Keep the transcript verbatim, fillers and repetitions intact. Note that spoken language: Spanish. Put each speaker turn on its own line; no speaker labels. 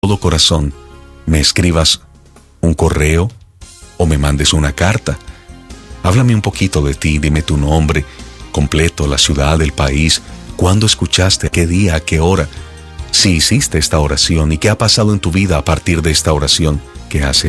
todo corazón me escribas un correo o me mandes una carta. Háblame un poquito de ti, dime tu nombre completo, la ciudad, el país, cuándo escuchaste, qué día, a qué hora, si hiciste esta oración y qué ha pasado en tu vida a partir de esta oración que has